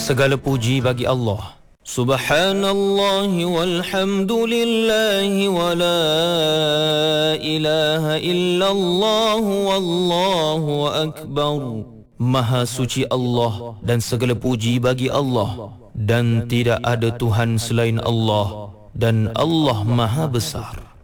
Segala puji bagi Allah. Subhanallah walhamdulillah wa la ilaha illallah wallahu akbar. Maha suci Allah dan segala puji bagi Allah, dan tidak ada Tuhan selain Allah, dan Allah Maha besar.